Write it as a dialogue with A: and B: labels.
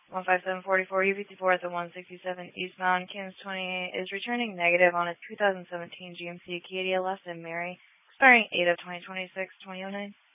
A: 15744 U54 at the 167 eastbound. Kansas 28 is returning negative on its 2017 GMC Acadia less than Mary, expiring 8 of 2026, 2009.